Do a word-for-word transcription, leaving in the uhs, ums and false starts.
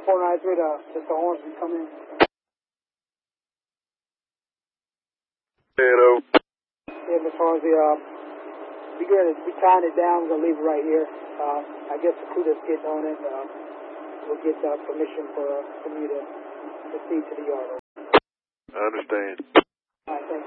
four nine three to Mister Hornsby, come in. Hello. Yeah, Mister Hornsby, uh, we good. We tying it down. We're going to leave it right here. Uh, I guess the crew that's getting on it, uh, we'll get uh, permission for, uh, for me to proceed to the yard. I understand. All right, thank you.